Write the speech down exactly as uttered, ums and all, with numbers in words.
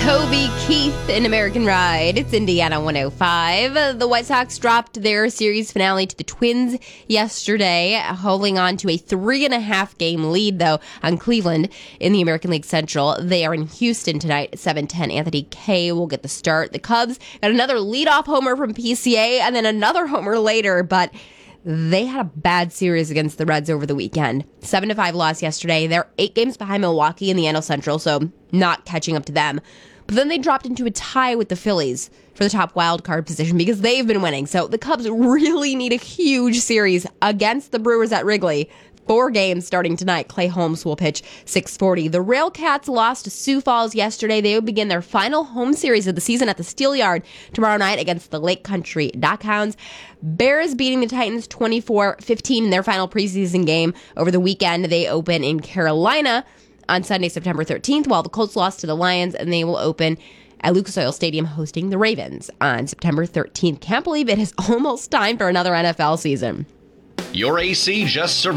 Toby Keith in American Ride. It's Indiana one oh five. The White Sox dropped their series finale to the Twins yesterday, holding on to a three and a half game lead, though, on Cleveland in the American League Central. They are in Houston tonight at seven ten. Anthony Kay will get the start. The Cubs got another leadoff homer from P C A and then another homer later, but they had a bad series against the Reds over the weekend. seven to five loss yesterday. They're eight games behind Milwaukee in the N L Central, so not catching up to them. But then they dropped into a tie with the Phillies for the top wild card position because they've been winning. So the Cubs really need a huge series against the Brewers at Wrigley. Four games starting tonight. Clay Holmes will pitch six forty. The Railcats lost to Sioux Falls yesterday. They will begin their final home series of the season at the Steelyard tomorrow night against the Lake Country Dockhounds. Bears beating the Titans twenty-four fifteen in their final preseason game over the weekend. They open in Carolina on Sunday, September thirteenth, while the Colts lost to the Lions, and they will open at Lucas Oil Stadium hosting the Ravens on September thirteenth. Can't believe it is almost time for another N F L season. Your A C just survived.